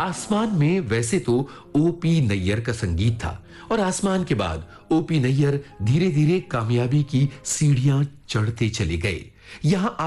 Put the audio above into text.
आसमान में वैसे तो ओपी नैयर का संगीत था और आसमान के बाद ओपी नैयर धीरे-धीरे कामयाबी की सीढ़ियां चढ़ते चले गए। यहां